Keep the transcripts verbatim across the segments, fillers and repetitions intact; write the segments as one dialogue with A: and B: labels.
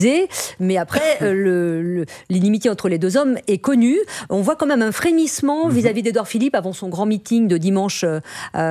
A: Mais après, euh, le, le, l'inimitié entre les deux hommes est connue. On voit quand même un frémissement mmh. vis-à-vis d'Édouard Philippe avant son grand meeting de dimanche euh,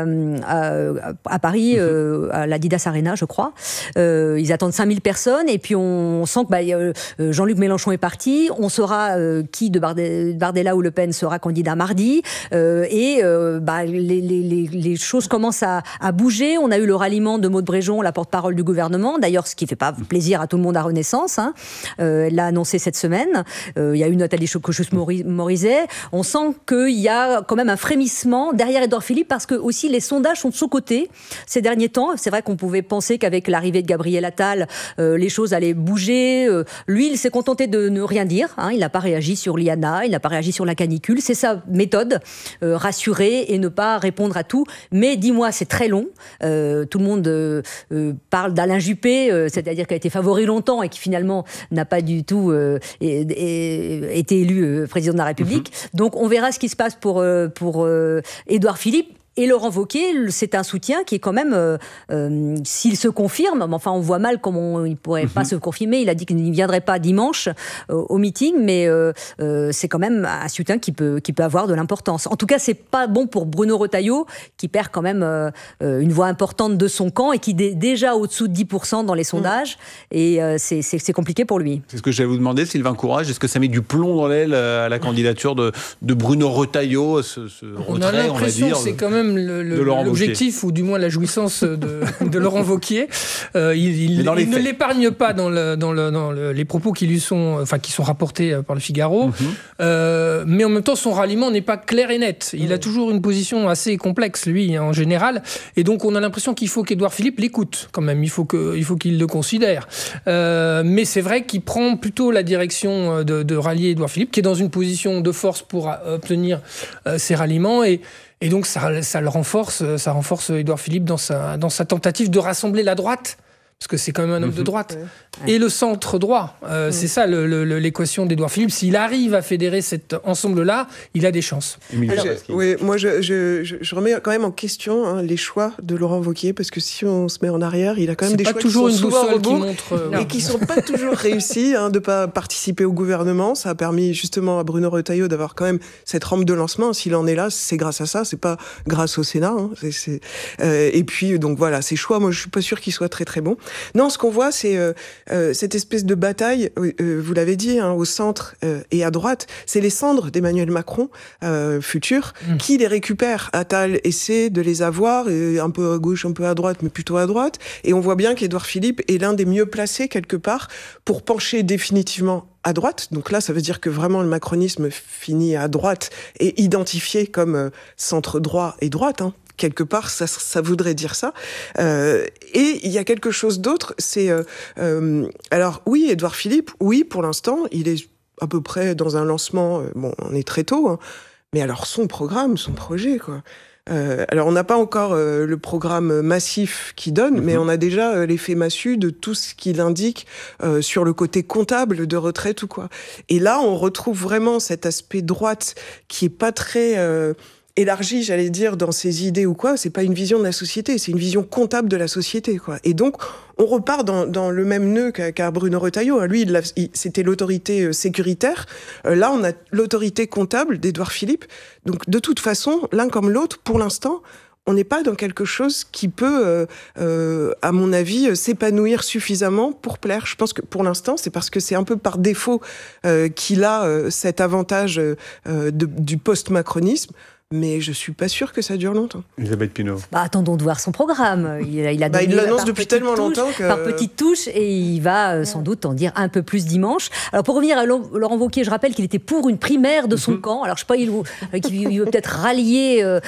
A: à, à Paris, mmh. euh, à l'Adidas Arena, je crois. Euh, ils attendent cinq mille personnes et puis on sent que bah, euh, Jean-Luc Mélenchon est parti. On saura euh, qui de Bardella, Bardella ou Le Pen sera candidat mardi. Euh, et euh, bah, les, les, les, les choses commencent à, à bouger. On a eu le ralliement de Maud Bréjon, la porte-parole du gouvernement. D'ailleurs, ce qui ne fait pas plaisir à tout le monde à Renaissance. Hein. Euh, elle l'a annoncé cette semaine. Euh, il y a eu Nathalie Chaucus-Morizet. On sent qu'il y a quand même un frémissement derrière Édouard Philippe parce que aussi les sondages sont de son côté ces derniers temps. C'est vrai qu'on pouvait penser qu'avec l'arrivée de Gabriel Attal, euh, les choses allaient bouger. Euh, lui, il s'est contenté de ne rien dire. Hein. Il n'a pas réagi sur l'I A N A, il n'a pas réagi sur la canicule. C'est sa méthode, euh, rassurer et ne pas répondre à tout. Mais dis-moi, c'est très long. Euh, tout le monde euh, euh, parle d'Alain Juppé, euh, c'est-à-dire qu'il a été favori longtemps et qui finalement n'a pas du tout euh, et, et, été élu euh, président de la République. Mmh. Donc on verra ce qui se passe pour, euh, pour euh, Édouard Philippe. Et Laurent Wauquiez, c'est un soutien qui est quand même, euh, euh, s'il se confirme, enfin on voit mal comment il ne pourrait mmh. pas se confirmer, il a dit qu'il ne viendrait pas dimanche euh, au meeting, mais euh, euh, c'est quand même un soutien qui peut, qui peut avoir de l'importance. En tout cas, c'est pas bon pour Bruno Retailleau, qui perd quand même euh, une voix importante de son camp et qui est déjà au-dessous de dix pour cent dans les sondages, mmh. et euh, c'est, c'est, c'est compliqué pour lui.
B: C'est ce que j'allais vous demander, Sylvain Courage, est-ce que ça met du plomb dans l'aile à la candidature de, de Bruno Retailleau, ce, ce
C: on
B: retrait,
C: a l'impression
B: on va dire,
C: que c'est quand même Le, le, l'objectif, ou du moins la jouissance de, de Laurent Wauquiez. Euh, il il, il ne l'épargne pas dans, le, dans, le, dans le, les propos qui lui sont, enfin, qui sont rapportés par le Figaro. Mm-hmm. Euh, mais en même temps, son ralliement n'est pas clair et net. Il mm-hmm. a toujours une position assez complexe, lui, en général. Et donc, on a l'impression qu'il faut qu'Édouard Philippe l'écoute, quand même. Il faut, que, il faut qu'il le considère. Euh, mais c'est vrai qu'il prend plutôt la direction de, de rallier Édouard Philippe, qui est dans une position de force pour obtenir euh, ses ralliements. Et Et donc, ça, ça le renforce, ça renforce Édouard Philippe dans sa, dans sa tentative de rassembler la droite, parce que c'est quand même un homme mmh. de droite, ouais. et le centre droit. Euh, mmh. C'est ça le, le, l'équation d'Édouard Philippe. S'il arrive à fédérer cet ensemble-là, il a des chances.
D: Alors, oui, moi, je, je, je, je remets quand même en question hein, les choix de Laurent Wauquiez, parce que si on se met en arrière, il a quand même
C: c'est
D: des choix qui sont souvent rebours et qui ne sont pas toujours réussis, hein, de ne pas participer au gouvernement. Ça a permis justement à Bruno Retailleau d'avoir quand même cette rampe de lancement. S'il en est là, c'est grâce à ça, c'est pas grâce au Sénat. Hein, c'est, c'est, euh, et puis, donc voilà, ces choix, moi, je suis pas sûre qu'ils soient très très bons. Non, ce qu'on voit, c'est euh, euh, cette espèce de bataille, euh, vous l'avez dit, hein, au centre euh, et à droite. C'est les cendres d'Emmanuel Macron, euh, futur, mmh. qui les récupère. Attal essaie de les avoir, et un peu à gauche, un peu à droite, mais plutôt à droite. Et on voit bien qu'Édouard Philippe est l'un des mieux placés, quelque part, pour pencher définitivement à droite. Donc là, ça veut dire que vraiment le macronisme finit à droite et identifié comme euh, centre-droit et droite, hein. Quelque part, ça, ça voudrait dire ça. Euh, et il y a quelque chose d'autre, c'est... Euh, euh, alors oui, Édouard Philippe, oui, pour l'instant, il est à peu près dans un lancement... Euh, bon, on est très tôt, hein, mais alors son programme, son projet, quoi... Euh, alors, on n'a pas encore euh, le programme massif qui donne, mmh. mais on a déjà euh, l'effet massu de tout ce qu'il indique euh, sur le côté comptable de retraite ou quoi. Et là, on retrouve vraiment cet aspect droite qui est pas très... Euh, élargi, j'allais dire, dans ses idées ou quoi. C'est pas une vision de la société, c'est une vision comptable de la société, quoi. Et donc, on repart dans, dans le même nœud qu'a, qu'a Bruno Retailleau. Lui, il il, c'était l'autorité sécuritaire. Euh, là, on a l'autorité comptable d'Édouard Philippe. Donc, de toute façon, l'un comme l'autre, pour l'instant, on n'est pas dans quelque chose qui peut, euh, euh, à mon avis, s'épanouir suffisamment pour plaire. Je pense que pour l'instant, c'est parce que c'est un peu par défaut euh, qu'il a euh, cet avantage euh, de, du post-macronisme. Mais je suis pas sûre que ça dure longtemps.
B: Elisabeth Pinault.
A: Bah, attendons de voir son programme. Il, il, a
D: bah, il l'annonce depuis tellement
A: touche,
D: longtemps que...
A: Par petites touches, et il va euh, sans doute en dire un peu plus dimanche. Alors, pour revenir à Laurent Wauquiez, je rappelle qu'il était pour une primaire de son mm-hmm. camp. Alors, je sais pas, il, il, il veut peut-être rallier, euh,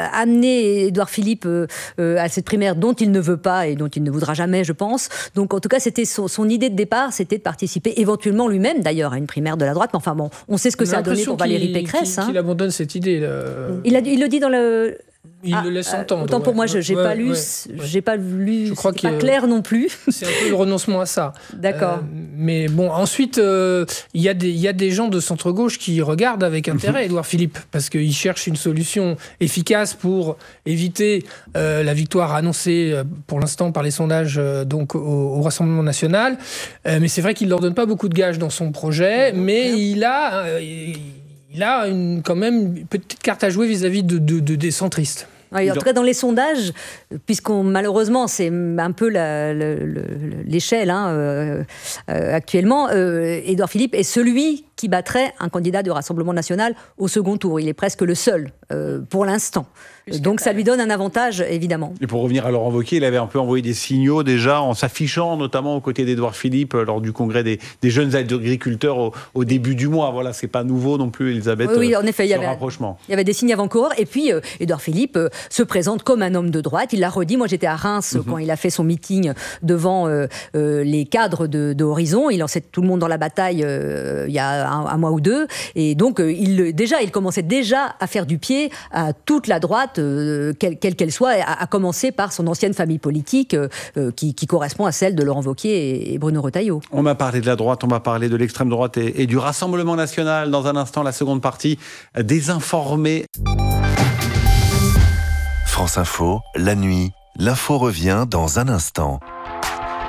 A: amener Édouard Philippe euh, à cette primaire dont il ne veut pas et dont il ne voudra jamais, je pense. Donc, en tout cas, c'était son, son idée de départ, c'était de participer éventuellement lui-même, d'ailleurs, à une primaire de la droite. Mais enfin, bon, on sait ce que ça a donné pour Valérie Pécresse.
C: Qu'il, hein. qu'il abandonne cette idée. Là.
A: Il, a, il le dit dans le...
C: Il ah, le laisse entendre.
A: Autant pour
C: ouais.
A: moi, je n'ai
C: ouais,
A: pas, lu,
C: ouais,
A: j'ai pas lu,
C: je crois
A: c'est pas clair non plus.
C: C'est un peu le renoncement à ça.
A: D'accord.
C: Euh, mais bon, ensuite, il euh, y, y a des gens de centre-gauche qui regardent avec intérêt Édouard Philippe, parce qu'ils cherchent une solution efficace pour éviter euh, la victoire annoncée pour l'instant par les sondages euh, donc, au, au Rassemblement national. Euh, mais c'est vrai qu'il ne leur donne pas beaucoup de gages dans son projet, mais il a... Euh, il, Il a une, quand même une petite carte à jouer vis-à-vis de, de, de, des centristes.
A: Oui, en tout cas, dans les sondages, puisqu'on malheureusement, c'est un peu la, la, la, l'échelle hein, euh, euh, actuellement, euh, Édouard Philippe est celui qui battrait un candidat du Rassemblement national au second tour. Il est presque le seul euh, pour l'instant. Donc ça lui donne un avantage, évidemment.
B: Et pour revenir à Laurent Wauquiez, il avait un peu envoyé des signaux déjà en s'affichant notamment aux côtés d'Édouard Philippe lors du congrès des, des jeunes agriculteurs au, au début du mois. Voilà, c'est pas nouveau non plus, Elisabeth.
A: Oui, oui en effet, il y, avait,
B: rapprochement.
A: il y avait des signes avant-coureurs. Et puis, euh, Édouard Philippe euh, se présente comme un homme de droite. Il l'a redit. Moi, j'étais à Reims mm-hmm. quand il a fait son meeting devant euh, euh, les cadres de, de Horizon. Il lançait tout le monde dans la bataille euh, il y a un, un mois ou deux. Et donc, euh, il, déjà, il commençait déjà à faire du pied à toute la droite, euh, quelle quelle qu'elle soit, à, à commencer par son ancienne famille politique euh, euh, qui, qui correspond à celle de Laurent Wauquiez et, et Bruno Retailleau.
B: On m'a parlé de la droite, on m'a parlé de l'extrême droite et, et du Rassemblement national. Dans un instant, la seconde partie, désinformé.
E: France Info, la nuit, l'info revient dans un instant.